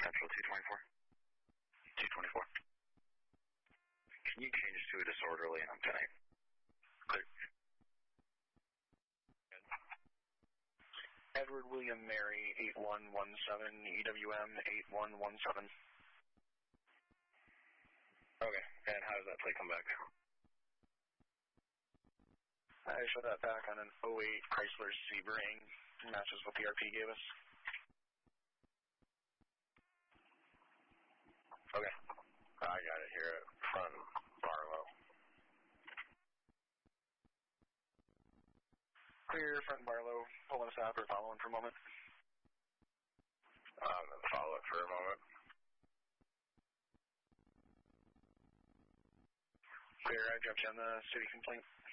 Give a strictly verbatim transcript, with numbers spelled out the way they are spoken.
Central two twenty-four. two twenty-four. Can you change to a disorderly on ten eight? Clear. Edward William Mary, eight one one seven, E W M eight one one seven. Okay, and how does that plate come back? I showed that back on an oh eight Chrysler Sebring. Matches what the R P gave us. Okay, I got it here at front Barlow. Clear, front Barlow. Pulling us out or following for a moment. Um, and follow it for a moment. Clear, I dropped you on the city complaint.